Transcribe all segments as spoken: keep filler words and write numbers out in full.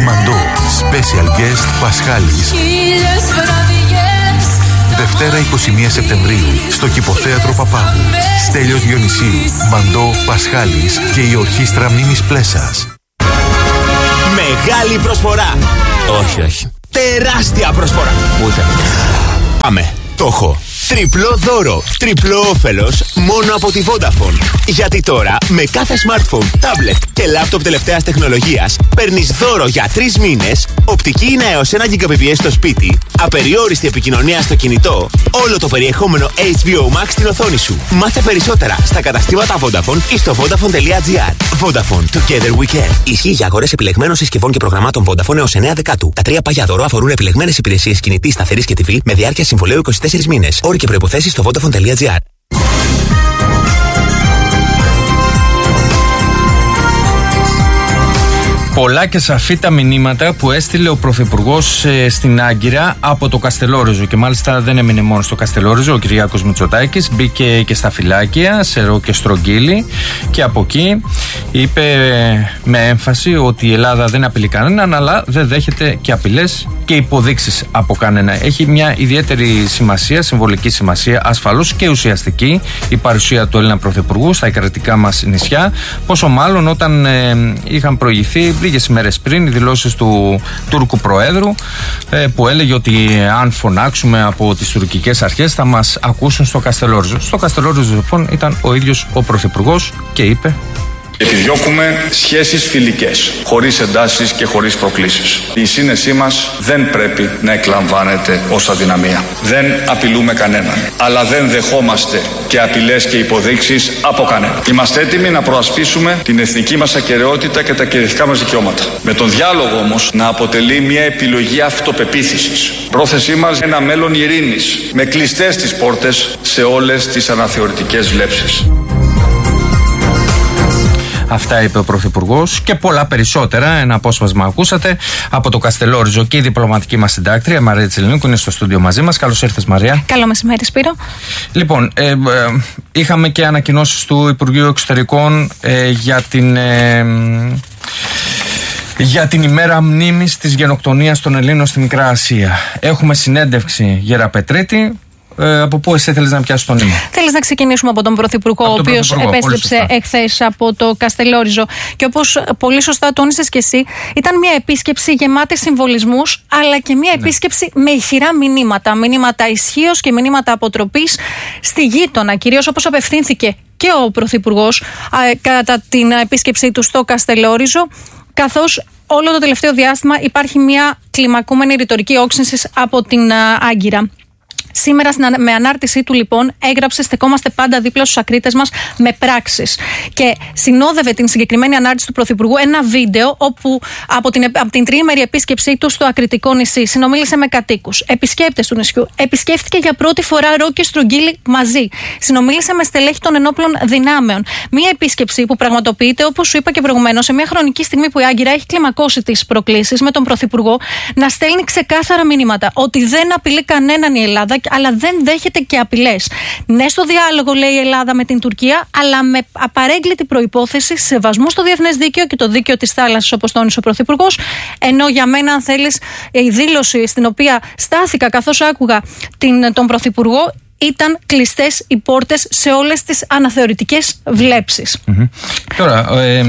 Μαντό, special guest Πασχάλης. Δευτέρα εικοστή πρώτη Σεπτεμβρίου στο Κηποθέατρο Παπάγου. Στέλιος Διονυσίου, Μαντό, Πασχάλης και η Ορχήστρα Μίμης Πλέσας. Μεγάλη προσφορά. Όχι, όχι. Τεράστια προσφορά. Ούτε. Πάμε. Το έχω. Τριπλό δώρο, τριπλό όφελος μόνο από τη Vodafone. Γιατί τώρα με κάθε smartphone, tablet και laptop τελευταίας τεχνολογίας παίρνεις δώρο για τρεις μήνες, οπτική ίνα έως ένα γιγαμπιτ στο σπίτι, απεριόριστη επικοινωνία στο κινητό, όλο το περιεχόμενο έιτς μπι ο Max στην οθόνη σου. Μάθε περισσότερα στα καταστήματα Vodafone ή στο vodafone.gr. Vodafone, together we can. Ισχύει για αγορές επιλεγμένων συσκευών και προγραμμάτων Vodafone έως εννέα Δεκάτου. Τα τρία παγιά δώρο αφορούν επιλεγμένες υπηρεσίες κινητής, σταθερής και τι βι με διάρκεια συμβολαίου είκοσι τέσσερις μήνες. Όροι και προϋποθέσεις στο vodafone.gr. Πολλά και σαφή τα μηνύματα που έστειλε ο Πρωθυπουργός ε, στην Άγκυρα από το Καστελόριζο. Και μάλιστα δεν έμεινε μόνο στο Καστελόριζο. Ο Κυριάκος Μητσοτάκης μπήκε και στα φυλάκια, σε Ρο και Στρογγύλη. Και από εκεί είπε με έμφαση ότι η Ελλάδα δεν απειλεί κανέναν, αλλά δεν δέχεται και απειλές και υποδείξεις από κανένα. Έχει μια ιδιαίτερη σημασία, συμβολική σημασία, ασφαλώς και ουσιαστική, η παρουσία του Έλληνα Πρωθυπουργού στα κρατικά μας νησιά. Πόσο μάλλον όταν ε, είχαν προηγηθεί λίγες ημέρες πριν οι δηλώσεις του Τούρκου Προέδρου, ε, που έλεγε ότι αν φωνάξουμε από τις τουρκικές αρχές θα μας ακούσουν στο Καστελόριζο. Στο Καστελόριζο λοιπόν ήταν ο ίδιος ο Πρωθυπουργός και είπε: επιδιώκουμε σχέσεις φιλικές, χωρίς εντάσεις και χωρίς προκλήσεις. Η σύνεσή μας δεν πρέπει να εκλαμβάνεται ως αδυναμία. Δεν απειλούμε κανέναν, αλλά δεν δεχόμαστε και απειλές και υποδείξεις από κανέναν. Είμαστε έτοιμοι να προασπίσουμε την εθνική μας ακεραιότητα και τα κυριαρχικά μας δικαιώματα. Με τον διάλογο όμως να αποτελεί μια επιλογή αυτοπεποίθησης. Πρόθεσή μας ένα μέλλον ειρήνης, με κλειστές τις πόρτες σε όλες τις αναθεωρητικές βλέψεις. Αυτά είπε ο Πρωθυπουργός και πολλά περισσότερα. Ένα απόσπασμα ακούσατε από το Καστελόριζο και η διπλωματική μας συντάκτρια Μαρία Τσελινίκου είναι στο στούντιο μαζί μας. Καλώς ήρθες, Μαρία. Καλό μεσημέρι, Σπύρο. Λοιπόν, ε, ε, είχαμε και ανακοινώσεις του Υπουργείου Εξωτερικών ε, για την. Ε, Για την ημέρα μνήμης της γενοκτονίας των Ελλήνων στη Μικρά Ασία. Έχουμε συνέντευξη Γεραπετρίτη. Ε, από πού εσύ θέλεις να πιάσεις το νήμα? Θέλεις να ξεκινήσουμε από τον Πρωθυπουργό, ο οποίος επέστρεψε εχθές από το Καστελόριζο. Και όπως πολύ σωστά τόνισες και εσύ, ήταν μια επίσκεψη γεμάτη συμβολισμούς, αλλά και μια ναι. επίσκεψη με ηχηρά μηνύματα. Μηνύματα ισχύως και μηνύματα αποτροπής στη γείτονα, κυρίως όπως απευθύνθηκε και ο Πρωθυπουργός κατά την επίσκεψή του στο Καστελόριζο, καθώς όλο το τελευταίο διάστημα υπάρχει μια κλιμακούμενη ρητορική όξυνσης από την Άγκυρα. Σήμερα, με ανάρτησή του, λοιπόν, έγραψε: στεκόμαστε πάντα δίπλα στους ακρίτες μας με πράξεις. Και συνόδευε την συγκεκριμένη ανάρτηση του Πρωθυπουργού ένα βίντεο όπου από την, από την τριήμερη επίσκεψή του στο ακριτικό νησί συνομίλησε με κατοίκους, επισκέπτες του νησιού, επισκέφθηκε για πρώτη φορά Ρο και Στρογγύλη μαζί, συνομίλησε με στελέχη των ενόπλων δυνάμεων. Μία επίσκεψη που πραγματοποιείται, όπως σου είπα και προηγουμένως, σε μια χρονική στιγμή που η Άγκυρα έχει κλιμακώσει τις προκλήσεις, με τον Πρωθυπουργό να στέλνει ξεκάθαρα μηνύματα ότι δεν απειλεί κανέναν η Ελλάδα, αλλά δεν δέχεται και απειλές. Ναι, στο διάλογο, λέει, η Ελλάδα με την Τουρκία, αλλά με απαρέγκλητη προϋπόθεση σεβασμού στο διεθνές δίκαιο και το δίκαιο της θάλασσας, όπως τόνισε ο Πρωθυπουργός. Ενώ για μένα, αν θέλεις, η δήλωση στην οποία στάθηκα καθώς άκουγα την, τον Πρωθυπουργό, ήταν κλειστές οι πόρτες σε όλες τις αναθεωρητικές βλέψεις. Mm-hmm. Τώρα, ε,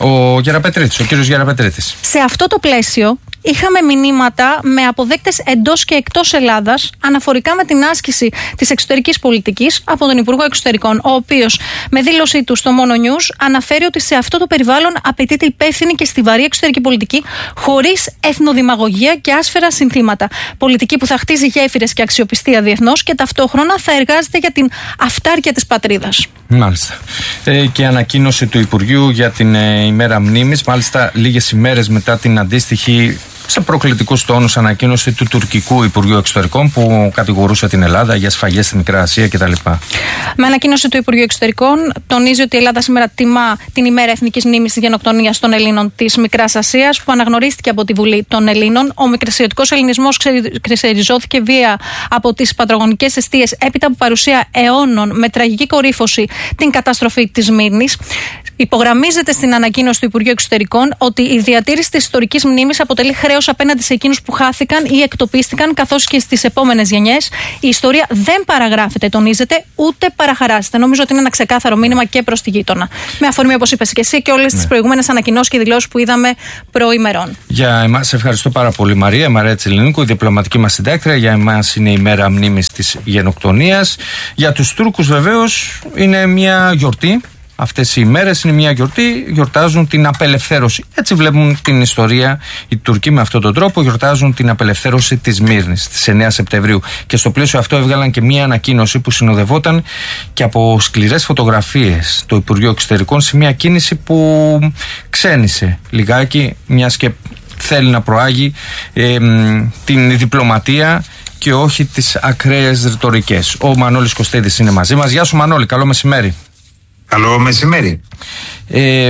ο Γεραπετρίτης, ο κύριος Γεραπετρίτης. Σε αυτό το πλαίσιο είχαμε μηνύματα με αποδέκτες εντός και εκτός Ελλάδας αναφορικά με την άσκηση της εξωτερικής πολιτικής από τον Υπουργό Εξωτερικών, ο οποίος με δήλωσή του στο Mono News αναφέρει ότι σε αυτό το περιβάλλον απαιτείται υπεύθυνη και στιβαρή εξωτερική πολιτική χωρίς εθνοδημαγωγία και άσφαιρα συνθήματα. Πολιτική που θα χτίζει γέφυρες και αξιοπιστία διεθνώς και ταυτόχρονα θα εργάζεται για την αυτάρκεια της πατρίδας. Μάλιστα. Ε, και ανακοίνωση του Υπουργείου για την ε, ημέρα μνήμης, μάλιστα λίγες ημέρες μετά την αντίστοιχη σε προκλητικούς τόνους ανακοίνωση του τουρκικού Υπουργείου Εξωτερικών που κατηγορούσε την Ελλάδα για σφαγές στη Μικρά Ασία κτλ. Με ανακοίνωση του Υπουργείου Εξωτερικών τονίζει ότι η Ελλάδα σήμερα τιμά την ημέρα εθνικής μνήμης της γενοκτονίας των Ελλήνων της Μικράς Ασίας, που αναγνωρίστηκε από τη Βουλή των Ελλήνων. Ο μικρασιατικός ελληνισμός ξεριζώθηκε βία από τις πατρογονικές αιστείες έπειτα από παρουσία αιώνων με τραγική κορύφωση την καταστροφή της Μύρνης. Υπογραμμίζεται στην ανακοίνωση του Υπουργείου Εξωτερικών ότι η διατήρηση της ιστορικής μνήμης αποτελεί χρέος απέναντι σε εκείνους που χάθηκαν ή εκτοπίστηκαν, καθώς και στις επόμενες γενιές. Η ιστορία δεν παραγράφεται, τονίζεται, ούτε παραχαράσεται. Νομίζω ότι είναι ένα ξεκάθαρο μήνυμα και προς τη γείτονα. Με αφορμή, όπως είπες και εσύ, και όλες τις ναι. προηγούμενες ανακοινώσεις και δηλώσεις που είδαμε προημερών. Για εμάς, ευχαριστώ πάρα πολύ, Μαρία. Μαρία Τσιλινίκου, η διπλωματική μας συντάκτρια. Για εμάς είναι η μέρα μνήμης της γενοκτονίας. Για τους Τούρκους, βεβαίως, είναι μια γιορτή. Αυτές οι ημέρες είναι μια γιορτή, γιορτάζουν την απελευθέρωση. Έτσι βλέπουν την ιστορία οι Τουρκοί με αυτόν τον τρόπο, γιορτάζουν την απελευθέρωση της Σμύρνης στις εννέα Σεπτεμβρίου. Και στο πλαίσιο αυτό έβγαλαν και μια ανακοίνωση που συνοδευόταν και από σκληρές φωτογραφίες το Υπουργείο Εξωτερικών σε μια κίνηση που ξένησε λιγάκι, μιας και θέλει να προάγει ε, την διπλωματία και όχι τις ακραίες ρητορικές. Ο Μανώλης Κωστίδης είναι μαζί μας. Γεια σου Μανώλη, καλό μεσημέρι. Καλό μεσημέρι. Ε,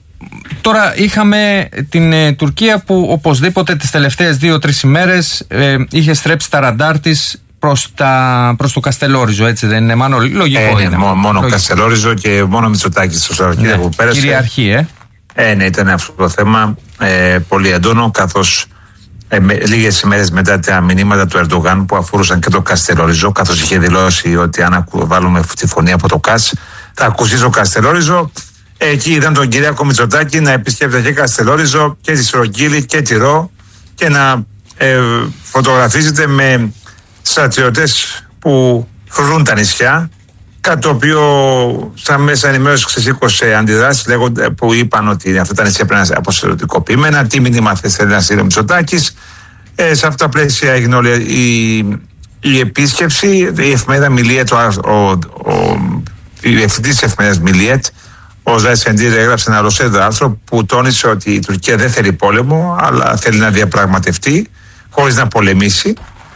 τώρα είχαμε την ε, Τουρκία που οπωσδήποτε τις τελευταίες δύο-τρεις ημέρες ε, είχε στρέψει τα ραντάρ της προς, τα, προς το Καστελόριζο, έτσι δεν είναι Μανώλη? Λογικό ε, είναι. Ναι, μόνο μόνο Καστελόριζο και μόνο Μητσοτάκης στο Σαββατοκύριακο ναι, που πέρασε. Κυριαρχεί, ε. ε. Ναι, ήταν αυτό το θέμα ε, πολύ έντονο, καθώς ε, με, λίγες ημέρες μετά τα μηνύματα του Ερντογάν που αφορούσαν και το Καστελόριζο, καθώς είχε δηλώσει ότι αν βάλουμε τη φωνή από το ΚΑΣ θα ακουστεί στο Καστελόριζο. Εκεί είδαν τον Κυριάκο Μητσοτάκη να επισκέπτεται και Καστελόριζο και τη Στρογγύλη και τη Ρο και να ε, φωτογραφίζεται με στρατιώτες που φρουρούν τα νησιά. Κάτι το οποίο στα μέσα ενημέρωση ξεσήκωσε αντιδράσεις που είπαν ότι αυτά τα νησιά πρέπει να είναι αποστηρωτικοποιημένα. Τι μήνυμα θέλει να στείλει ο Μητσοτάκης. Ε, σε αυτά τα πλαίσια έγινε όλη η, η επίσκεψη. Η εφημερίδα Μιλιέτ, ο, ο, ο η διευθυντής της εφημερίδας Μιλιέτ, ο Ζάις Σεντήρ, έγραψε ένα ολοσέλιδο άρθρο που τόνισε ότι η Τουρκία δεν θέλει πόλεμο, αλλά θέλει να διαπραγματευτεί χωρίς να πολεμήσει.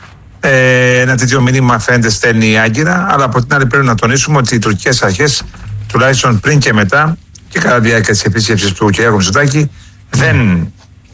Ε, ένα τέτοιο μήνυμα φαίνεται στέλνει άγκυρα, αλλά από την άλλη πρέπει να τονίσουμε ότι οι τουρκικές αρχές, τουλάχιστον πριν και μετά και κατά τη διάρκεια της επίσκεψης του κ. Μητσοτάκη, δεν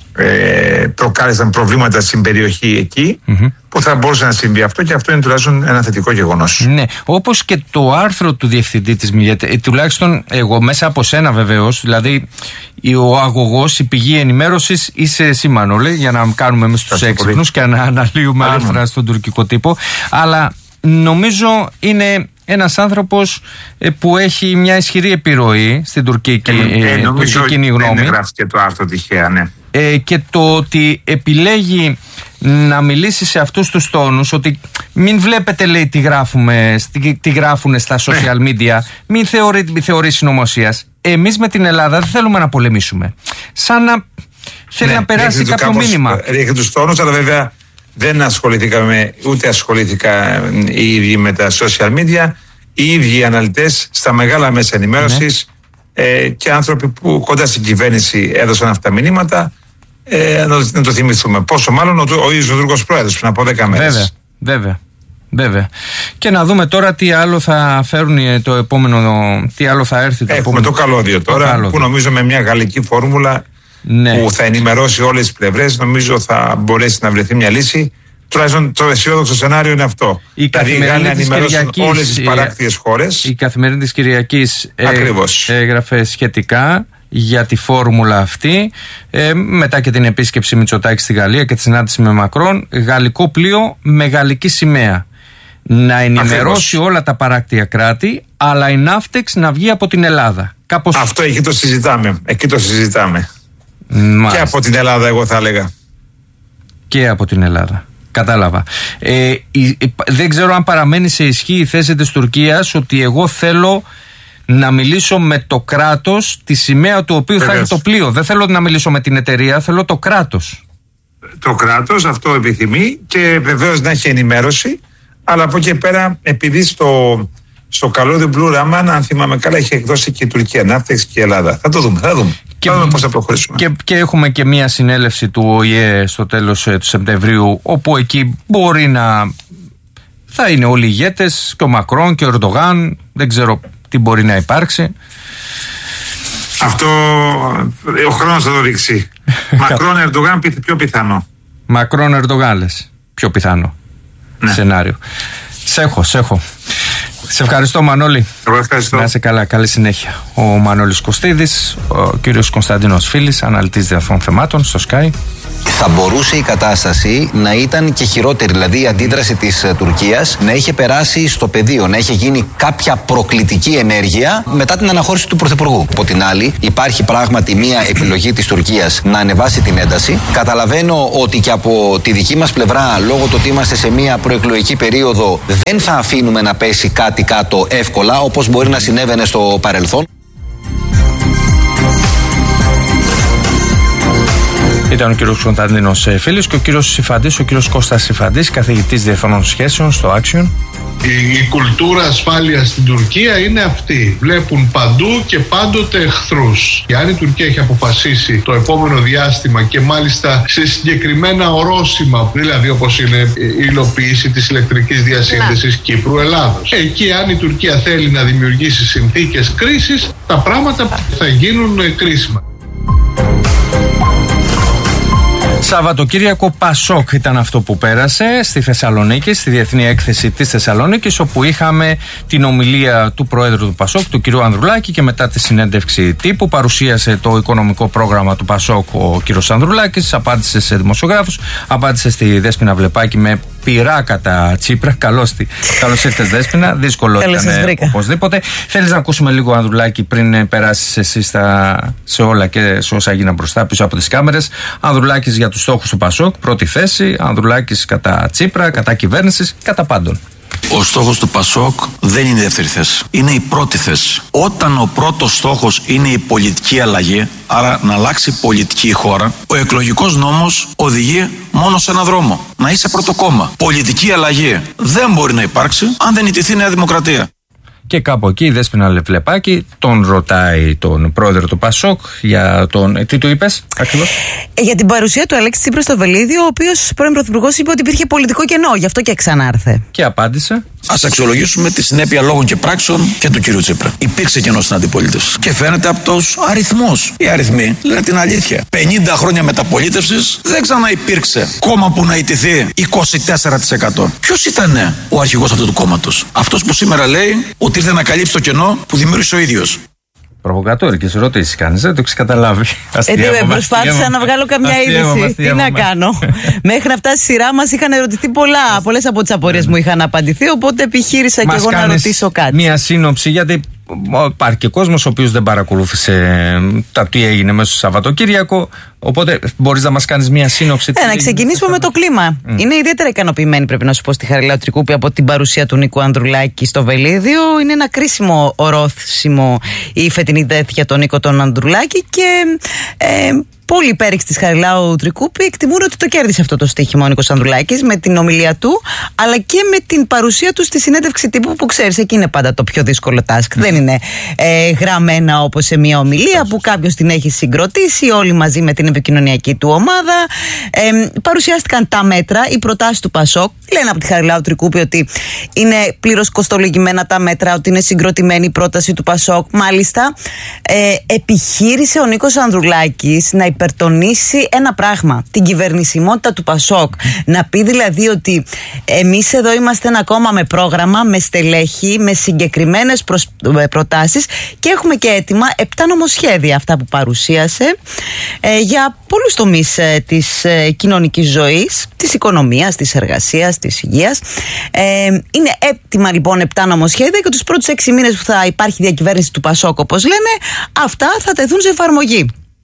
ε, προκάλεσαν προβλήματα στην περιοχή εκεί, mm-hmm. που θα μπορούσε να συμβεί αυτό, και αυτό είναι τουλάχιστον ένα θετικό γεγονός. Ναι, όπως και το άρθρο του διευθυντή της Μιλιέτ, ε, τουλάχιστον εγώ μέσα από σένα βεβαίως, δηλαδή ο αγωγός, η πηγή ενημέρωσης είσαι εσύ Μανώλη, για να κάνουμε εμείς τους έξυπνους και να αναλύουμε άρθρα στον τουρκικό τύπο, αλλά νομίζω είναι ένας άνθρωπος ε, που έχει μια ισχυρή επιρροή στην τουρκική, ε, ε, νομίζω κοινή γνώμη. Δεν γράφει και το άρθρο τυχαία, ναι. Ε, και το ότι επιλέγει να μιλήσει σε αυτούς τους τόνους, ότι μην βλέπετε, λέει, τι, γράφουμε, τι γράφουν στα social media, μην θεωρεί, θεωρεί συνωμοσίας. Εμείς με την Ελλάδα δεν θέλουμε να πολεμήσουμε. Σαν να θέλει ναι, να περάσει κάποιο κάπως, μήνυμα. Ρίχνει τους τόνους, αλλά βέβαια δεν ασχοληθήκαμε, ούτε ασχολήθηκα οι ίδιοι με τα social media. Οι ίδιοι αναλυτές στα μεγάλα μέσα ενημέρωσης, ναι. ε, και άνθρωποι που κοντά στην κυβέρνηση έδωσαν αυτά τα μηνύματα. Ε, να το θυμηθούμε. Πόσο μάλλον ο, ο ίδιος ο Τούρκος πρόεδρος πριν από δέκα μέρες. Βέβαια, βέβαια, βέβαια. Και να δούμε τώρα τι άλλο θα φέρουν το επόμενο, τι άλλο θα έρθει το Έχουμε επόμενο. το καλώδιο τώρα, το καλώδιο. Που νομίζω με μια γαλλική φόρμουλα, ναι. που θα ενημερώσει όλες τις πλευρές, νομίζω θα μπορέσει να βρεθεί μια λύση. Τουλάχιστον το αισιόδοξο σενάριο είναι αυτό. Η δηλαδή να ενημερώσουν όλες τις παράκτιες χώρες. Η Καθημερινή της Κυριακής έγραφε σχετικά για τη φόρμουλα αυτή, ε, μετά και την επίσκεψη Μητσοτάκη στη Γαλλία και τη συνάντηση με Μακρόν, γαλλικό πλοίο με γαλλική σημαία. Να ενημερώσει Ακριβώς. όλα τα παράκτια κράτη, αλλά η Ναύτεξ να βγει από την Ελλάδα. Κάπως... Αυτό εκεί το συζητάμε. Εκεί το συζητάμε. Μάλιστα. Και από την Ελλάδα, εγώ θα έλεγα. Και από την Ελλάδα. Κατάλαβα. Ε, η, δεν ξέρω αν παραμένει σε ισχύ η θέση της Τουρκίας ότι εγώ θέλω να μιλήσω με το κράτος, τη σημαία του οποίου Βεβαίως. θα έχει το πλοίο. Δεν θέλω να μιλήσω με την εταιρεία, θέλω το κράτος. Το κράτος αυτό επιθυμεί και βεβαίως να έχει ενημέρωση, αλλά από εκεί πέρα, επειδή στο, στο καλώδιο Blue Raman, αν θυμάμαι καλά, έχει εκδώσει και η Τουρκία, Ναύτεξ και η Ελλάδα. Θα το δούμε, θα δούμε. Και, θα δούμε πώς θα προχωρήσουμε. Και, και έχουμε και μία συνέλευση του Ο Η Ε στο τέλος ε, του Σεπτεμβρίου, όπου εκεί μπορεί να θα είναι όλοι οι ηγέτες, και ο Μακρόν και ο Ερντογάν, δεν ξέρω τι μπορεί να υπάρξει. Αυτό ο χρόνος θα το δείξει. Μακρόν, Ερντογάν, πιο πιθανό. Μακρόν, Ερντογάν λες, πιο πιθανό ναι. σενάριο. Σε έχω, σε έχω. Σε ευχαριστώ, Μανώλη. Εγώ ευχαριστώ. Να είσαι καλά, καλή συνέχεια. Ο Μανώλης Κωστίδης, ο κύριος Κωνσταντίνος Φίλης, αναλυτής διεθνών θεμάτων στο Sky. Θα μπορούσε η κατάσταση να ήταν και χειρότερη, δηλαδή η αντίδραση της Τουρκίας να είχε περάσει στο πεδίο, να είχε γίνει κάποια προκλητική ενέργεια μετά την αναχώρηση του Πρωθυπουργού. Από την άλλη, υπάρχει πράγματι μια επιλογή της Τουρκίας να ανεβάσει την ένταση. Καταλαβαίνω ότι και από τη δική μας πλευρά, λόγω του ότι είμαστε σε μια προεκλογική περίοδο, δεν θα αφήνουμε να πέσει κάτι κάτω εύκολα, όπως μπορεί να συνέβαινε στο παρελθόν. Ήταν ο κύριος Κωνσταντίνος Φίλης και ο κύριος Συφαντής, ο κύριος Κώστας Συφαντής, καθηγητής διεθνών σχέσεων στο Action. Η, η κουλτούρα ασφάλειας στην Τουρκία είναι αυτή. Βλέπουν παντού και πάντοτε εχθρούς. Και αν η Τουρκία έχει αποφασίσει το επόμενο διάστημα και μάλιστα σε συγκεκριμένα ορόσημα, δηλαδή όπως είναι η υλοποίηση της ηλεκτρικής διασύνδεσης Κύπρου-Ελλάδος, εκεί αν η Τουρκία θέλει να δημιουργήσει συνθήκες κρίσης, τα πράγματα θα γίνουν κρίσιμα. Σαββατοκύριακο Πασόκ ήταν αυτό που πέρασε στη Θεσσαλονίκη, στη Διεθνή Έκθεση της Θεσσαλονίκης, όπου είχαμε την ομιλία του Προέδρου του Πασόκ, του κ. Ανδρουλάκη, και μετά τη συνέντευξη τύπου παρουσίασε το οικονομικό πρόγραμμα του Πασόκ ο κ. Ανδρουλάκης, απάντησε σε δημοσιογράφους, απάντησε στη Δέσποινα Βλεπάκη με πειρά κατά Τσίπρα. Καλώς ήρθες, Δέσποινα. Δύσκολο ήταν οπωσδήποτε. Θέλεις να ακούσουμε λίγο, Ανδρουλάκη, πριν περάσεις εσύ στα, σε όλα και σε όσα έγιναν μπροστά πίσω από τις κάμερες. Ανδρουλάκης για τους στόχους του Πασόκ, πρώτη θέση. Ανδρουλάκης κατά Τσίπρα, κατά κυβέρνησης, κατά πάντων. Ο στόχος του Πασόκ δεν είναι η δεύτερη θέση. Είναι η πρώτη θέση. Όταν ο πρώτος στόχος είναι η πολιτική αλλαγή, άρα να αλλάξει πολιτική η χώρα, ο εκλογικός νόμος οδηγεί μόνο σε έναν δρόμο. Να είσαι πρώτο κόμμα. Πολιτική αλλαγή δεν μπορεί να υπάρξει αν δεν ιτηθεί η Νέα Δημοκρατία. Και κάπου εκεί η Δέσποινα Βλεπάκη τον ρωτάει τον πρόεδρο του Πασόκ για τον. Τι του είπες ακριβώς? Ε, για την παρουσία του Αλέξη Τσίπρα στο Βελίδιο, ο οποίος πρώην πρωθυπουργός είπε ότι υπήρχε πολιτικό κενό, γι' αυτό και ξανάρθε. Και απάντησε. Ας αξιολογήσουμε τη συνέπεια λόγων και πράξεων και του κύριου Τσίπρα. Υπήρξε κενό στην αντιπολίτευση. Και φαίνεται από τους αριθμούς. Οι αριθμοί λένε την αλήθεια. πενήντα χρόνια μεταπολίτευσης δεν ξαναυπήρξε κόμμα που να ιτηθεί είκοσι τέσσερα τοις εκατό. Ποιος ήταν ο αρχηγός αυτού του κόμματος? Αυτός που σήμερα λέει ότι ήρθε να καλύψει το κενό που δημιούργησε ο ίδιος. Προβοκατόρικες ερωτήσεις κάνεις, δεν το έχεις καταλάβει. Ε, προσπάθησα να βγάλω καμιά είδηση. Τι να κάνω. Μέχρι να φτάσει η σειρά μας είχαν ερωτηθεί πολλά. Πολλές από τις απορίες μου είχαν απαντηθεί, οπότε επιχείρησα και εγώ να ρωτήσω κάτι. Μία σύνοψη, γιατί υπάρχει και κόσμος ο οποίος δεν παρακολούθησε τα τι έγινε μέσα στο Σαββατοκύριακο. Οπότε μπορείς να μας κάνεις μία σύνοψη? Ε, να ξεκινήσουμε με το κλίμα. Mm. Είναι ιδιαίτερα ικανοποιημένη, πρέπει να σου πω, στη Χαριλάου Τρικούπη από την παρουσία του Νίκου Ανδρουλάκη στο Βελίδιο. Είναι ένα κρίσιμο ορόθιμο η φετινή ΔΕΘ για τον Νίκο τον Ανδρουλάκη και ε, πολλοί υπέρηξοι της Χαριλάου Τρικούπη εκτιμούν ότι το κέρδισε αυτό το στοίχημα ο Νίκος Ανδρουλάκης με την ομιλία του, αλλά και με την παρουσία του στη συνέντευξη τύπου, που ξέρεις, εκεί είναι πάντα το πιο δύσκολο task. Mm. Δεν είναι ε, γραμμένα όπως σε μια ομιλία που κάποιος την έχει συγκροτήσει όλοι μαζί με την επικοινωνιακή του ομάδα. Ε, παρουσιάστηκαν τα μέτρα, οι προτάσεις του Πασόκ. Λένε από τη Χαριλάου Τρικούπη ότι είναι πλήρως κοστολογημένα τα μέτρα, ότι είναι συγκροτημένη η πρόταση του Πασόκ. Μάλιστα, ε, επιχείρησε ο Νίκος Ανδρουλάκης να υπερτονίσει ένα πράγμα, την κυβερνησιμότητα του Πασόκ. Να πει δηλαδή ότι εμείς εδώ είμαστε ένα κόμμα με πρόγραμμα, με στελέχη, με συγκεκριμένες προσ... προτάσεις και έχουμε και έτοιμα επτά νομοσχέδια, αυτά που παρουσίασε, ε, για πολλούς τομείς ε, της ε, κοινωνικής ζωής, της οικονομίας, της εργασίας, της υγείας. Ε, είναι έτοιμα λοιπόν επτά νομοσχέδια και τους πρώτους έξι μήνες που θα υπάρχει διακυβέρνηση του Πασόκ, όπως λένε, αυτά θα τεθούν σε εφαρμογή.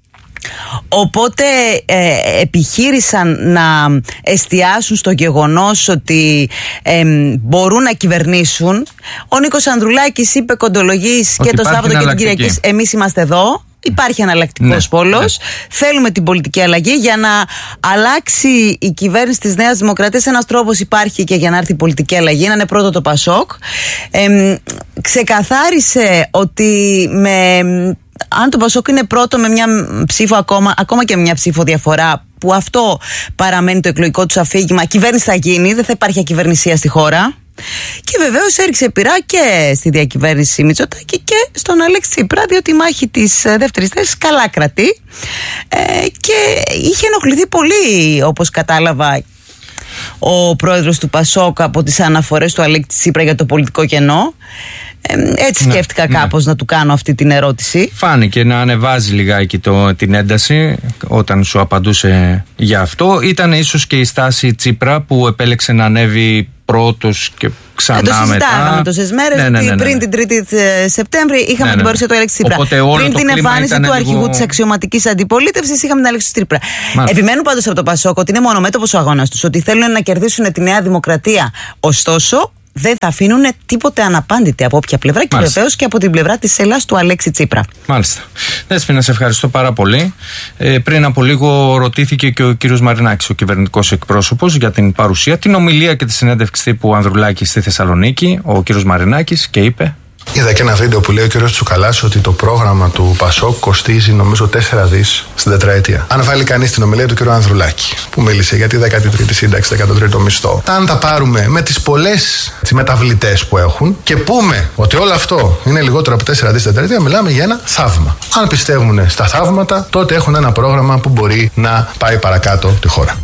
Οπότε ε, επιχείρησαν να εστιάσουν στο γεγονός ότι ε, μπορούν να κυβερνήσουν. Ο Νίκος Ανδρουλάκης είπε κοντολογής και το Σάββατο και την Κυριακή: εμείς είμαστε εδώ. Υπάρχει εναλλακτικός ναι, πόλος. Ναι. Θέλουμε την πολιτική αλλαγή για να αλλάξει η κυβέρνηση της Νέας Δημοκρατίας. Ένας τρόπος υπάρχει και για να έρθει η πολιτική αλλαγή, να είναι πρώτο το Πασόκ. Ε, ξεκαθάρισε ότι με, αν το Πασόκ είναι πρώτο με μια ψήφο ακόμα, ακόμα και με μια ψήφο διαφορά, που αυτό παραμένει το εκλογικό του αφήγημα, κυβέρνηση θα γίνει, δεν θα υπάρχει ακυβερνησία στη χώρα. Και βεβαίως έριξε πειρά και στη διακυβέρνηση Μητσοτάκη και στον Αλέξη Τσίπρα, διότι η μάχη της δεύτερης θέσης καλά κρατεί ε, και είχε ενοχληθεί πολύ, όπως κατάλαβα, ο πρόεδρος του Πασόκ από τις αναφορές του Αλέξη Τσίπρα για το πολιτικό κενό. Ε, έτσι σκέφτηκα ναι, κάπως ναι. να του κάνω αυτή την ερώτηση. Φάνηκε να ανεβάζει λιγάκι το, την ένταση όταν σου απαντούσε για αυτό. Ήταν ίσως και η στάση Τσίπρα που επέλεξε να ανέβει πρώτος και ξανά μετά. Ε, το συζητάγαμε τόσες μέρες ναι, ναι, ναι, ναι, ναι. πριν την τρίτη Σεπτέμβρη είχαμε ναι, ναι, την παρουσία του Αλέξη Τσίπρα. Πριν την εμφάνιση του αρχηγού λίγο... της αξιωματικής αντιπολίτευσης είχαμε την Αλέξη Τσίπρα. Μάλιστα. Επιμένουν πάντως από το Πασόκ ότι είναι μονομέτωπος ο αγώνας τους, ότι θέλουν να κερδίσουν τη Νέα Δημοκρατία. Ωστόσο, δεν θα αφήνουν τίποτε αναπάντητη από όποια πλευρά και βεβαίως και από την πλευρά της Ελλάδας του Αλέξη Τσίπρα. Μάλιστα. Δέσποινα, σε ευχαριστώ πάρα πολύ. Ε, πριν από λίγο ρωτήθηκε και ο κύριος Μαρινάκης, ο κυβερνητικός εκπρόσωπος, για την παρουσία, την ομιλία και τη συνέντευξη τύπου Ανδρουλάκη στη Θεσσαλονίκη, ο κύριος Μαρινάκης, και είπε. Είδα και ένα βίντεο που λέει ο κ. Τσουκαλάς ότι το πρόγραμμα του Πασόκ κοστίζει νομίζω τέσσερα δις στην τετραετία. Αν βάλει κανείς την ομιλία του κ. Ανδρουλάκη, που μίλησε για τη δέκατη τρίτη σύνταξη, δέκατο τρίτο μισθό, αν τα πάρουμε με τις πολλές μεταβλητές που έχουν και πούμε ότι όλο αυτό είναι λιγότερο από τέσσερα δις στην τετραετία, μιλάμε για ένα θαύμα. Αν πιστεύουν στα θαύματα, τότε έχουν ένα πρόγραμμα που μπορεί να πάει παρακάτω τη χώρα.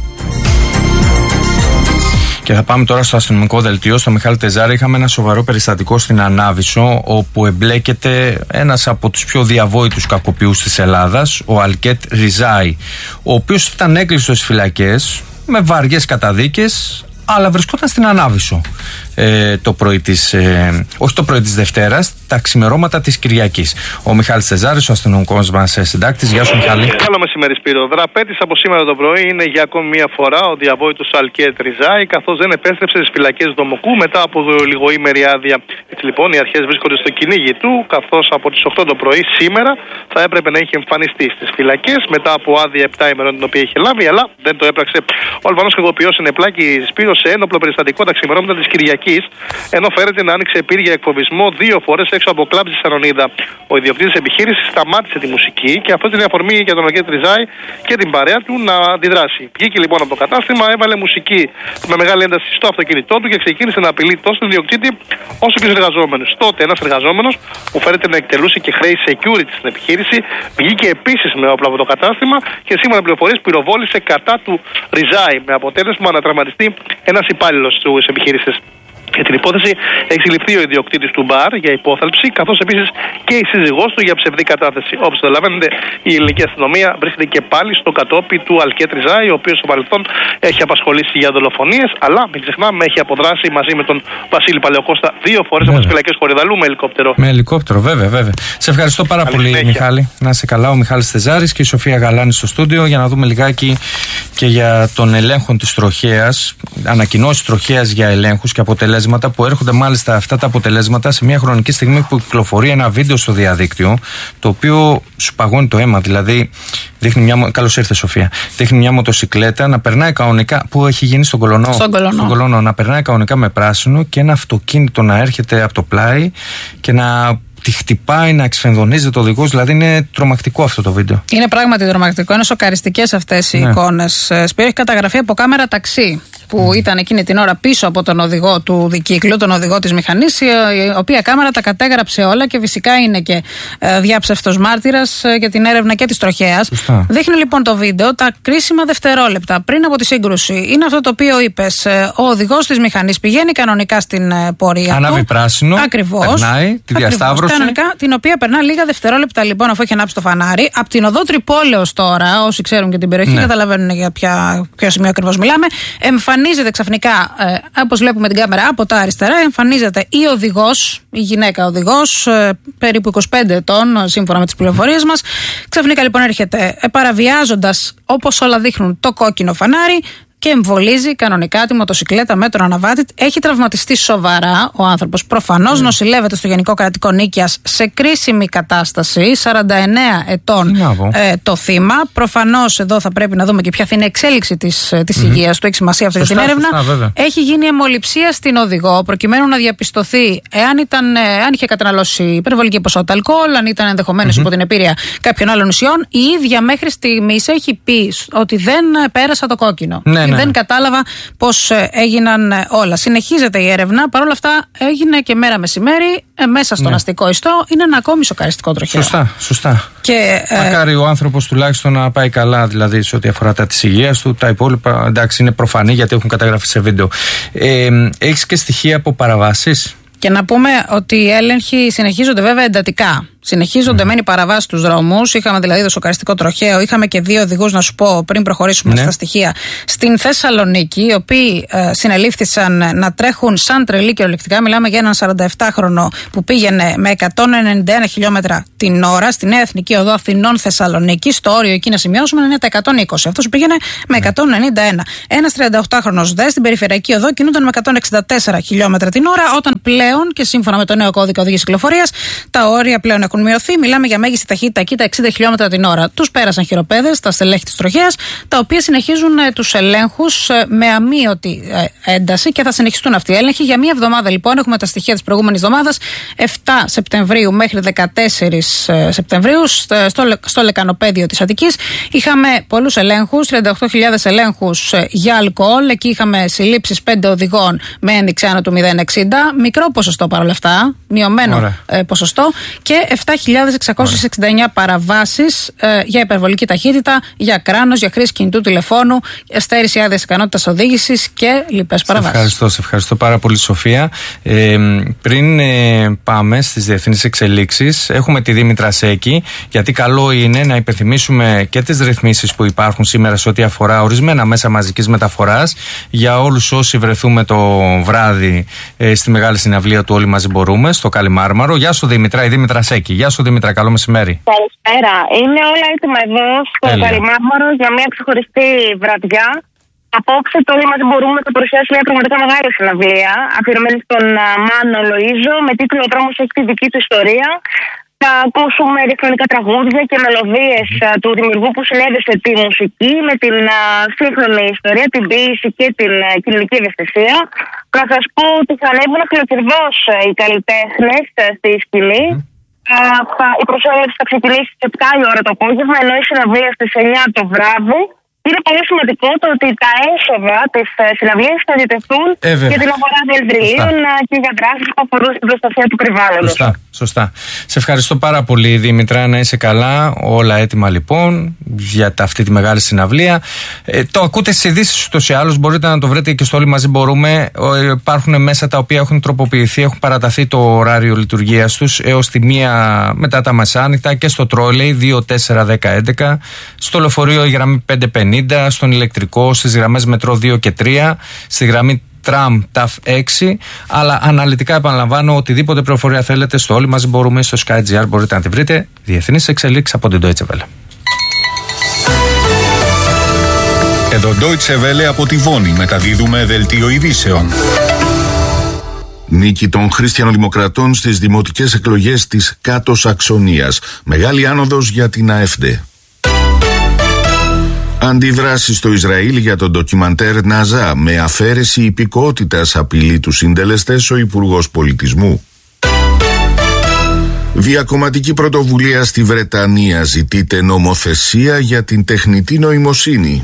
Και θα πάμε τώρα στο αστυνομικό δελτίο, στο Μιχάλη Τεζάρη. Είχαμε ένα σοβαρό περιστατικό στην Ανάβησο, όπου εμπλέκεται ένας από τους πιο διαβόητους κακοποιούς της Ελλάδας, ο Αλκέτ Ριζάη, ο οποίος ήταν έκλειστος στις φυλακές με βαριές καταδίκες, αλλά βρισκόταν στην Ανάβησο ε, το πρωί της, ε, όχι το πρωί της Δευτέρας, τα ξημερώματα της Κυριακής. Ο Μιχάλης Τεζάρης, ο αστυνομικός μας συντάκτης. Γεια σου, Μιχάλη. Καλό μεσημέρι, Σπύρο. Δραπέτης από σήμερα το πρωί είναι για ακόμη μία φορά ο διαβόητος Αλκέτ Ριζάη, καθώς δεν επέστρεψε στις φυλακές Δομοκού μετά από λιγοήμερη άδεια. Έτσι λοιπόν, οι αρχές βρίσκονται στο κυνήγι του, καθώς από τις οκτώ το πρωί σήμερα θα έπρεπε να είχε εμφανιστεί στις φυλακές μετά από άδεια επτά ημερών την οποία είχε λάβει, αλλά δεν το έπραξε. Ο Αλβανός κακοποιός είναι πλάκη, Σπύρο, σε ένοπλο περιστατικό τα ξημερώματα της Κυριακής, ενώ φέρεται να άνοιξε πύργια εκφοβισμό δύο φορές έξω από κλαμπ στη Σαρονίδα. Ο ιδιοκτήτης της επιχείρησης σταμάτησε τη μουσική και αυτό ήταν η αφορμή για τον Αλκέτ Ριζάη και την παρέα του να αντιδράσει. Βγήκε λοιπόν από το κατάστημα, έβαλε μουσική με μεγάλη ένταση στο αυτοκίνητό του και ξεκίνησε να απειλεί τόσο τον ιδιοκτήτη όσο και τους εργαζόμενους. Τότε ένας εργαζόμενος που φέρεται να εκτελούσε και χρέη security στην επιχείρηση βγήκε επίσης με όπλα από το κατάστημα και σύμφωνα με πληροφορίες πυροβόλησε κατά του Ριζάη, με αποτέλεσμα να τραυματιστεί ένας υπάλληλος της επιχείρησης. Για την υπόθεση έχει συλληφθεί ο ιδιοκτήτης του μπαρ για υπόθαλψη, καθώς επίσης και η σύζυγός του για ψευδή κατάθεση. Όπως καταλαβαίνετε, η ελληνική αστυνομία βρίσκεται και πάλι στο κατόπι του Αλκέτ Ριζάη, ο οποίος στο παρελθόν έχει απασχολήσει για δολοφονίες, αλλά μην ξεχνάμε έχει αποδράσει μαζί με τον Βασίλη Παλαιοκώστα δύο φορές από τις φυλακές Κορυδαλού με ελικόπτερο. Με ελικόπτερο, βέβαια, βέβαια. Σε ευχαριστώ πάρα Καλή πολύ, συνέχεια. Μιχάλη. Να είσαι καλά, ο Μιχάλης Τεζάρης και η Σοφία Γαλάνη στο στούντιο, για να δούμε λιγάκι και για τον ελέγχο της τροχέας, ανακοινώσεις τροχέας για ελέγχους και αποτελέσματα. Που έρχονται μάλιστα αυτά τα αποτελέσματα σε μια χρονική στιγμή που κυκλοφορεί ένα βίντεο στο διαδίκτυο, το οποίο σου παγώνει το αίμα. Δηλαδή, δείχνει μια. Καλώς ήρθε, Σοφία. Δείχνει μια μοτοσικλέτα να περνάει κανονικά. Που έχει γίνει στον Κολονό. Στον Κολονό. Στον Κολονό, να περνάει κανονικά με πράσινο και ένα αυτοκίνητο να έρχεται από το πλάι και να τη χτυπάει, να εξφενδονίζεται το οδηγός. Δηλαδή είναι τρομακτικό αυτό το βίντεο. Είναι πράγματι τρομακτικό. Είναι σοκαριστικές αυτές οι ναι. εικόνες. Σπύρο, έχει καταγραφεί από κάμερα ταξί που mm. ήταν εκείνη την ώρα πίσω από τον οδηγό του δικύκλου, τον οδηγό της μηχανής, η οποία κάμερα τα κατέγραψε όλα και φυσικά είναι και ε, διάψευτος μάρτυρας ε, για την έρευνα και της τροχέας. Δείχνει λοιπόν το βίντεο τα κρίσιμα δευτερόλεπτα πριν από τη σύγκρουση. Είναι αυτό το οποίο είπες. Ε, ο οδηγός της μηχανής πηγαίνει κανονικά στην ε, πορεία Ανάβει του. Ανάβει πράσινο. Ακριβώς. Περνάει τη διασταύρωση. Κανονικά, την οποία περνά λίγα δευτερόλεπτα λοιπόν αφού έχει ανάψει το φανάρι. Από την οδό Τρυπόλεως τώρα, όσοι ξέρουν και την περιοχή, ναι. καταλαβαίνουν για ποια, ποιο σημείο ακριβώς μιλάμε. Εμφανίζεται ξαφνικά, ε, όπως βλέπουμε την κάμερα από τα αριστερά, εμφανίζεται η οδηγός, η γυναίκα οδηγός, ε, περίπου είκοσι πέντε ετών, σύμφωνα με τις πληροφορίες μας. Ξαφνικά λοιπόν έρχεται ε, παραβιάζοντας, όπως όλα δείχνουν, το κόκκινο φανάρι και εμβολίζει κανονικά τη μοτοσικλέτα με τον αναβάτη. Έχει τραυματιστεί σοβαρά ο άνθρωπος. Προφανώς mm. νοσηλεύεται στο Γενικό Κρατικό Νίκαιας σε κρίσιμη κατάσταση. σαράντα εννέα ετών ε, το θύμα. Προφανώς εδώ θα πρέπει να δούμε και ποια θα είναι η εξέλιξη της, της mm. υγείας του. Έχει σημασία αυτό για την έρευνα. Σωστά, έχει γίνει αιμοληψία στην οδηγό προκειμένου να διαπιστωθεί εάν, ήταν, εάν είχε καταναλώσει υπερβολική ποσότητα αλκοόλ, αν ήταν ενδεχομένως mm-hmm. υπό την επίρρεια κάποιων άλλων ουσιών. Η ίδια μέχρι στιγμής έχει πει ότι δεν πέρασα το κόκκινο. Ναι, ναι. δεν κατάλαβα πώς έγιναν όλα. Συνεχίζεται η έρευνα. Παρ' όλα αυτά, έγινε και μέρα μεσημέρι ε, μέσα στον ναι. αστικό ιστό. Είναι ένα ακόμη σοκαριστικό τροχαίο. Σωστά, σωστά. Και, ε, Μακάρι ο άνθρωπος τουλάχιστον να πάει καλά, δηλαδή σε ό,τι αφορά τα της υγείας του. Τα υπόλοιπα εντάξει είναι προφανή γιατί έχουν καταγραφεί σε βίντεο. Ε, έχεις και στοιχεία από παραβάσεις? Και να πούμε ότι οι έλεγχοι συνεχίζονται βέβαια εντατικά. Συνεχίζονται mm. μεν οι παραβάσεις στους δρόμους. Είχαμε δηλαδή το σοκαριστικό τροχαίο. Είχαμε και δύο οδηγούς, να σου πω, πριν προχωρήσουμε ναι. στα στοιχεία. Στην Θεσσαλονίκη, οι οποίοι ε, συνελήφθησαν να τρέχουν σαν τρελοί κυριολεκτικά. Μιλάμε για έναν σαρανταεπτάχρονο που πήγαινε με εκατόν ενενήντα ένα χιλιόμετρα την ώρα στη Νέα Εθνική Οδό Αθηνών Θεσσαλονίκη. Στο όριο εκεί να σημειώσουμε είναι τα εκατόν είκοσι. Αυτός πήγαινε με εκατόν ενενήντα ένα. Ένας τριανταοκτάχρονος δε στην Περιφερειακή Οδό κινούνταν με εκατόν εξήντα τέσσερα χιλιόμετρα την ώρα, όταν πλέον και σύμφωνα με το νέο κώδικα οδήγησης κυκλοφορίας τα όρια πλέον έχουν μειωθεί. Μιλάμε για μέγιστη ταχύτητα εκεί τα εξήντα χιλιόμετρα την ώρα. Τους πέρασαν χειροπέδες, τα στελέχη της τροχέας, τα οποία συνεχίζουν ε, τους ελέγχους ε, με αμείωτη ε, ένταση και θα συνεχιστούν αυτοί οι έλεγχοι. Για μία εβδομάδα λοιπόν, έχουμε τα στοιχεία της προηγούμενης εβδομάδας, επτά Σεπτεμβρίου μέχρι δεκατέσσερις Σεπτεμβρίου, στο, στο λεκανοπέδιο της Αττικής. Είχαμε πολλούς ελέγχους, τριάντα οκτώ χιλιάδες ελέγχους ε, για αλκοόλ. Εκεί είχαμε συλλήψεις πέντε οδηγών με ένδειξη άνω του μηδέν κόμμα εξήντα. Μικρό ποσοστό παρόλα αυτά, μειωμένο ε, ποσοστό, και επτά χιλιάδες εξακόσιες εξήντα εννιά παραβάσεις ε, για υπερβολική ταχύτητα, για κράνος, για χρήση κινητού τηλεφώνου, στέρηση άδειας ικανότητας οδήγησης και λοιπές παραβάσεις. Ευχαριστώ, σε ευχαριστώ πάρα πολύ, Σοφία. Ε, πριν ε, πάμε στις διεθνείς εξελίξεις, έχουμε τη Δήμητρα Σέκη, γιατί καλό είναι να υπενθυμίσουμε και τις ρυθμίσεις που υπάρχουν σήμερα σε ό,τι αφορά ορισμένα μέσα μαζικής μεταφοράς για όλους όσοι βρεθούμε το βράδυ ε, στη μεγάλη συναυλία του Όλοι Μαζί Μπορούμε στο Καλιμάρμαρο. Γεια σου, Δήμητρα, η Δήμητρα Σέκη. Γεια σου, Δήμητρα, καλό μεσημέρι. Καλησπέρα. Είναι όλα έτοιμα εδώ στο Καλιμάρμαρο για μια ξεχωριστή βραδιά. Απόψε το Όλοι Μαζί Μπορούμε θα παρουσιάσει μια πραγματικά μεγάλη συναυλία, αφιερωμένη στον Μάνο Λοΐζο, με τίτλο «Ο δρόμος έχει τη δική του ιστορία». Θα ακούσουμε ηλεκτρονικά τραγούδια και μελωδίες mm. του δημιουργού που συνέδεσε τη μουσική με την uh, σύγχρονη ιστορία, την ποίηση και την uh, κοινωνική ευαισθησία. Να σας πω ότι θα ανέβουν αχλοκερδώς uh, οι καλλιτέχνες uh, στη σκηνή. Mm. Uh, η προσέλευση θα ξεκινήσει στις επτά η ώρα το απόγευμα, ενώ η συναυλία στις εννιά το βράδυ. Είναι πολύ σημαντικό το ότι τα έσοδα της συναυλίας θα διτεθούν ε, για την αγορά δελτίων και για δράσεις που αφορούν στην προστασία του περιβάλλοντος. Σωστά, σωστά. Σε ευχαριστώ πάρα πολύ, Δήμητρα, να είσαι καλά. Όλα έτοιμα λοιπόν για αυτή τη μεγάλη συναυλία. Ε, το ακούτε στις ειδήσεις ούτως ή άλλως, μπορείτε να το βρείτε και στο Όλοι Μαζί Μπορούμε. Ε, υπάρχουν μέσα τα οποία έχουν τροποποιηθεί, έχουν παραταθεί το ωράριο λειτουργίας τους έως τη μία μετά τα μεσάνυχτα, και στο τρόλεϊ δύο, τέσσερα, δέκα, έντεκα, στο λεωφορείο η γραμμή πέντε πενήντα, στον ηλεκτρικό, στις γραμμές μετρό δύο και τρία, στη γραμμή τραμ ταφ έξι. Αλλά αναλυτικά επαναλαμβάνω, οτιδήποτε πληροφορία θέλετε στο Όλοι Μαζί Μπορούμε, στο Sky.gr μπορείτε να τη βρείτε. Διεθνείς εξελίξεις από την Deutsche Welle. Εδώ Deutsche Welle από τη Βόνη μεταδίδουμε δελτίο ειδήσεων. Νίκη των Χριστιανοδημοκρατών στις δημοτικές εκλογές της Κάτω Σαξονίας. Μεγάλη άνοδος για την ΑΕΦΔ. Αντιδράσει στο Ισραήλ για το ντοκιμαντέρ Ναζά, με αφαίρεση υπηκότητας απειλεί τους συντελεστές ο Υπουργός Πολιτισμού. Διακομματική πρωτοβουλία στη Βρετανία, ζητείται νομοθεσία για την τεχνητή νοημοσύνη.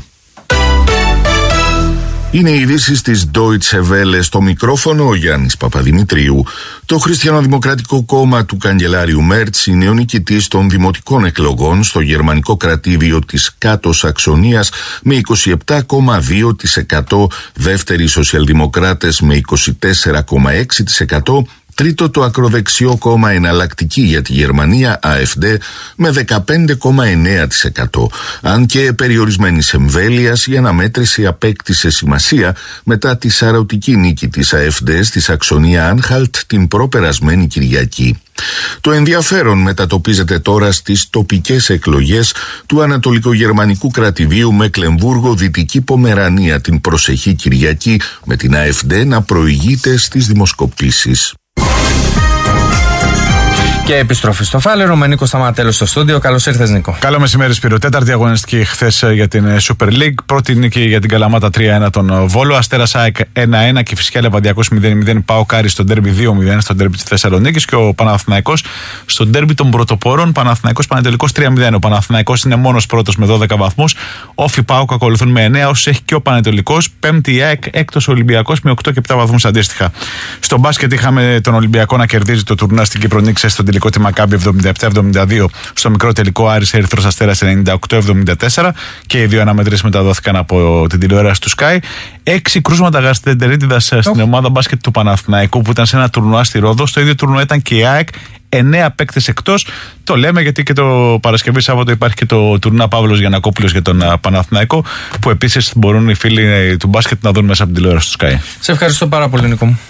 Είναι οι ειδήσεις της Deutsche Welle, στο μικρόφωνο ο Γιάννης Παπαδημητρίου. Το Χριστιανοδημοκρατικό Κόμμα του καγκελάριου Μέρτς είναι ο νικητής των δημοτικών εκλογών στο γερμανικό κρατήδιο της Κάτω Σαξονίας με είκοσι επτά κόμμα δύο τοις εκατό, δεύτεροι οι σοσιαλδημοκράτες με είκοσι τέσσερα κόμμα έξι τοις εκατό, τρίτο το ακροδεξιό κόμμα Εναλλακτική για τη Γερμανία, ΑΕΦΔ, με δεκαπέντε κόμμα εννέα τοις εκατό. Αν και περιορισμένης εμβέλειας, η αναμέτρηση απέκτησε σημασία μετά τη σαρωτική νίκη της ΑΕΦΔ στη Σαξονία Άνχαλτ την προπερασμένη Κυριακή. Το ενδιαφέρον μετατοπίζεται τώρα στις τοπικές εκλογές του ανατολικογερμανικού κρατηδίου Μεκλεμβούργο Δυτική Πομερανία την προσεχή Κυριακή, με την ΑΕΦΔ να προηγείται στις δημοσκοπήσεις. Και επιστροφή στο Φάλαιρο με Νίκο Σταματέλο στο στούντιο. Καλώς ήρθες, Νίκο. Καλό μεσημέρι, Σπύρο. Τέταρτη αγωνιστική χθες για την Super League. Πρώτη νίκη για την Καλαμάτα τρία ένα τον Βόλο. Αστέρας ΑΕΚ ένα ένα και Κηφισιά Λεβαδιακός μηδέν μηδέν. ΠΑΟΚ Άρης στο ντέρμπι δύο μηδέν στο ντέρμπι της Θεσσαλονίκης. Και ο Παναθηναϊκός στο ντέρμπι των πρωτοπόρων. Παναθηναϊκός Πανετολικός τρία μηδέν. Ο Παναθηναϊκός είναι μόνος πρώτος με δώδεκα βαθμούς. Όφι ΠΑΟΚ ακολουθούν με εννέα, όσους έχει και ο Πανετολικός. Πέμπτη η ΑΕΚ, έκτος ο Ολυμπιακός με οκτώ και επτά βαθμούς αντίστοιχα. Στο μπάσκετ είχαμε τον Ολυμπιακό να κερδίζει το τουρνά στην Κύπρο, νίκησε στον τελικό τη Μακάμπι εβδομήντα επτά εβδομήντα δύο. Στο μικρό τελικό Άρης Ερυθρός Αστέρας ενενήντα οκτώ εβδομήντα τέσσερα και οι δύο αναμετρήσεις μεταδόθηκαν από την τηλεόραση του Sky. Έξι κρούσματα γαστρεντερίτιδας στην ομάδα μπάσκετ του Παναθηναϊκού που ήταν σε ένα τουρνουά στη Ρόδο. Στο ίδιο τουρνουά ήταν και η ΑΕΚ. Εννέα παίκτες εκτός. Το λέμε γιατί και το Παρασκευή Σάββατο υπάρχει και το τουρνά Παύλος Γιαννακόπουλος για τον Παναθηναϊκό, που επίσης μπορούν οι φίλοι του μπάσκετ να δουν μέσα από την τηλεόραση του Sky. Σε ευχαριστώ πάρα πολύ, Νίκο μου.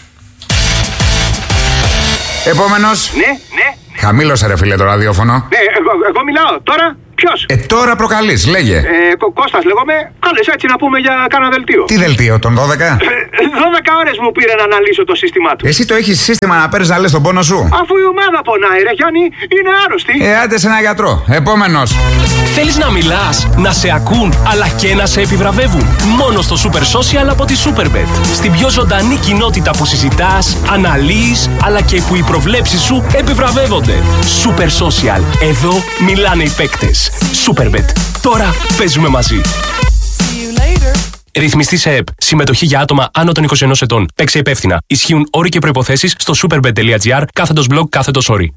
Επόμενος. Ναι, ναι. Χαμήλωσε, ρε φίλε, το ραδιόφωνο. Ναι, εγώ, εγώ μιλάω. Τώρα ποιος? Ε, τώρα προκαλείς, λέγε. Ε, Κω- Κώστας λέγομαι. Κάλεσε έτσι να πούμε για κάνα δελτίο. Τι δελτίο, τον δώδεκα? Ε, δώδεκα ώρες μου πήρε να αναλύσω το σύστημά του. Εσύ το έχεις σύστημα να παίρνεις να λες τον πόνο σου? Αφού η ομάδα πονάει, ρε Γιάννη, είναι άρρωστη. Ε, άντε σε ένα γιατρό. Επόμενος. Θέλεις να μιλάς, να σε ακούν, αλλά και να σε επιβραβεύουν? Μόνο στο Super Social από τη Superbet. Στην πιο ζωντανή κοινότητα που συζητάς, αναλύεις, αλλά και που οι προβλέψεις σου επιβραβεύονται. Super Social. Εδώ μιλάνε οι παίκτες. Superbet. Τώρα παίζουμε μαζί. Ρυθμιστή σε ΕΠ. Συμμετοχή για άτομα άνω των είκοσι ενός ετών. Παίξε υπεύθυνα. Ισχύουν όροι και προϋποθέσεις στο superbet.gr κάθετος blog κάθετος όροι.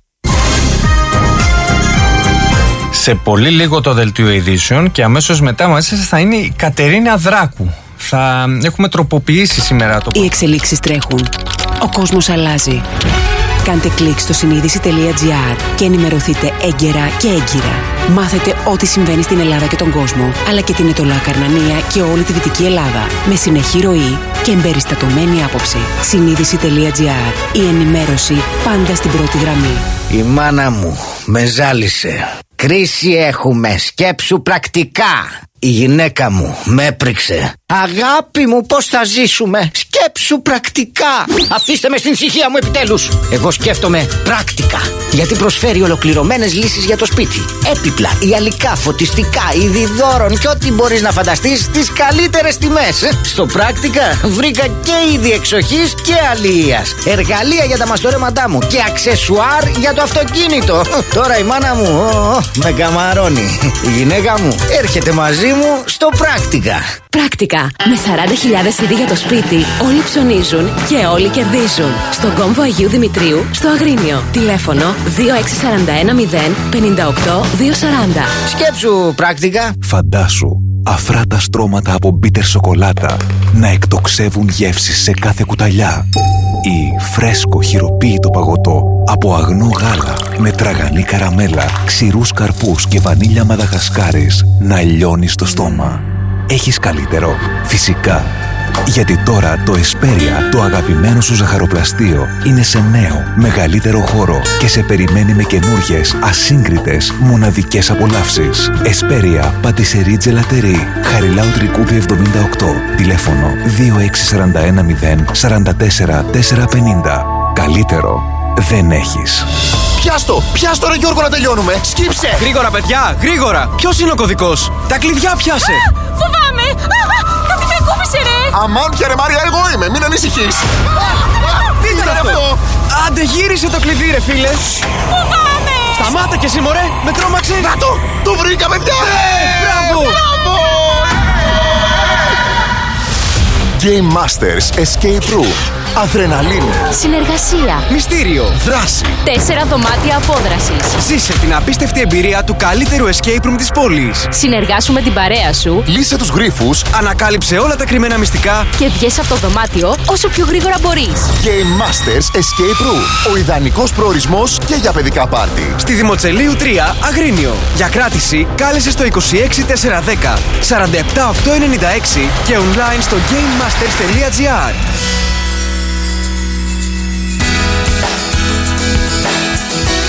Σε πολύ λίγο το δελτίο ειδήσεων και αμέσως μετά μαζί σας θα είναι η Κατερίνα Δράκου. Θα έχουμε τροποποιήσει σήμερα το. Οι εξελίξεις τρέχουν. Ο κόσμος αλλάζει. Κάντε κλικ στο συνείδηση.gr και ενημερωθείτε έγκαιρα και έγκυρα. Μάθετε ό,τι συμβαίνει στην Ελλάδα και τον κόσμο, αλλά και την Ετωλά Καρνανία και όλη τη Δυτική Ελλάδα. Με συνεχή ροή και εμπεριστατωμένη άποψη. συνείδηση.gr. Η ενημέρωση πάντα στην πρώτη γραμμή. Η μάνα μου με ζάλισε. Κρίση έχουμε, σκέψου πρακτικά. Η γυναίκα μου με έπριξε. Αγάπη μου, πώς θα ζήσουμε? Σκέψου πρακτικά. Αφήστε με στην ησυχία μου επιτέλους. Εγώ σκέφτομαι πράκτικα, γιατί προσφέρει ολοκληρωμένες λύσεις για το σπίτι. Έπιπλα, ιαλικά, φωτιστικά, είδη δώρων και ό,τι μπορείς να φανταστείς στις καλύτερες τιμές. Στο πράκτικα βρήκα και είδη εξοχής και αλληλείας, εργαλεία για τα μαστορέματά μου και αξεσουάρ για το αυτοκίνητο. Τώρα η μάνα μου ο, με καμαρώνει. Η γυναίκα μου έρχεται μαζί μου στο πράκτικα. Πράκτικα. Με σαράντα χιλιάδες σι ντι για το σπίτι, όλοι ψωνίζουν και όλοι κερδίζουν. Στον κόμβο Αγίου Δημητρίου, στο Αγρίνιο. Τηλέφωνο δύο έξι τέσσερα ένα μηδέν πέντε οκτώ δύο σαράντα. Σκέψου πράκτικα. Φαντάσου αφράτα στρώματα από μπίτερ σοκολάτα να εκτοξεύουν γεύσεις σε κάθε κουταλιά. Ή φρέσκο χειροποίητο παγωτό από αγνό γάλα με τραγανή καραμέλα, ξηρούς καρπούς και βανίλια μαδαγασκάρες να λιώνει στο στόμα. Έχεις καλύτερο? Φυσικά. Γιατί τώρα το Εσπέρια, το αγαπημένο σου ζαχαροπλαστείο, είναι σε νέο, μεγαλύτερο χώρο και σε περιμένει με καινούργιες, ασύγκριτες, μοναδικές απολαύσεις. Εσπέρια, πατησερί τζελατερί, Χαριλάου Τρικούπη εβδομήντα οκτώ, τηλέφωνο δύο έξι τέσσερα ένα μηδέν τέσσερα τέσσερα τέσσερα πενήντα. Καλύτερο δεν έχεις. Πιάστο! Πιάστο ρε Γιώργο να τελειώνουμε! Σκύψε! Γρήγορα παιδιά, γρήγορα! Ποιος είναι ο κωδικός? Τα κλειδιά πιάσε! Α, φοβάμαι! Α, κάτι με κούμπησε ρε! Αμάν πια ρε Μάρια, εγώ είμαι! Μην ανησυχείς! Τι ήταν αυτό? Άντε γύρισε το κλειδί ρε φίλε! Φοβάμαι! Σταμάτα κι εσύ μωρέ! Με τρόμαξε! Να το! Το βρήκα παιδιά! Μπράβο! Μπράβο! Game Masters Escape Room. Αδρεναλίνη. Συνεργασία. Μυστήριο. Δράση. Τέσσερα δωμάτια απόδρασης. Ζήσε την απίστευτη εμπειρία του καλύτερου escape room της πόλης. Συνεργάσου με την παρέα σου. Λύσε τους γρίφους. Ανακάλυψε όλα τα κρυμμένα μυστικά. Και βγες από το δωμάτιο όσο πιο γρήγορα μπορείς. Game Masters Escape Room. Ο ιδανικός προορισμός και για παιδικά πάρτι. Στη Δημοτσελείου τρία, Αγρίνιο. Για κράτηση κάλεσε στο είκοσι έξι τετρακόσια δέκα σαράντα επτά οκτακόσια ενενήντα έξι και online στο gamemasters.gr.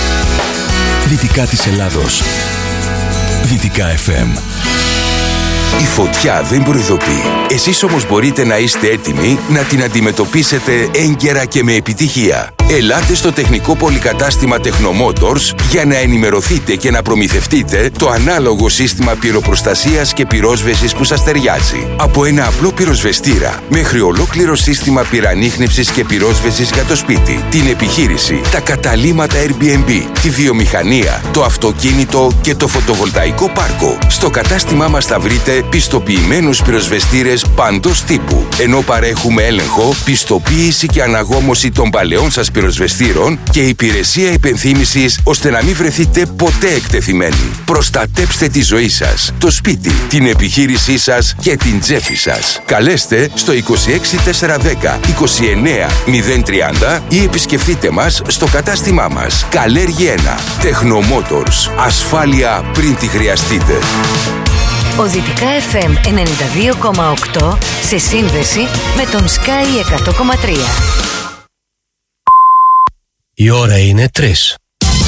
Δυτικά της Ελλάδος. Δυτικά εφ εμ. Η φωτιά δεν προειδοποιεί. Εσείς όμως μπορείτε να είστε έτοιμοι να την αντιμετωπίσετε έγκαιρα και με επιτυχία. Ελάτε στο τεχνικό πολυκατάστημα Technomotors για να ενημερωθείτε και να προμηθευτείτε το ανάλογο σύστημα πυροπροστασίας και πυρόσβεσης που σας ταιριάζει. Από ένα απλό πυροσβεστήρα μέχρι ολόκληρο σύστημα πυρανίχνευσης και πυρόσβεσης για το σπίτι, την επιχείρηση, τα καταλύματα Airbnb, τη βιομηχανία, το αυτοκίνητο και το φωτοβολταϊκό πάρκο. Στο κατάστημά μας θα βρείτε πιστοποιημένους πυροσβεστήρες παντός τύπου, ενώ παρέχουμε έλεγχο, πιστοποίηση και αναγόμωση των παλαιών σας πυροσβεστήρων και υπηρεσία υπενθύμησης ώστε να μην βρεθείτε ποτέ εκτεθειμένοι. Προστατέψτε τη ζωή σας, το σπίτι, την επιχείρησή σας και την τσέπη σας. Καλέστε στο είκοσι έξι τετρακόσια δέκα είκοσι εννέα μηδέν τριάντα ή επισκεφτείτε μας στο κατάστημά μας. Καλέργη ένα. Technomotors. Ασφάλεια πριν τη χρειαστείτε. Ο Δυτικά εφ εμ ενενήντα δύο κόμμα οκτώ σε σύνδεση με τον Sky εκατό κόμμα τρία. Η ώρα είναι τρεις.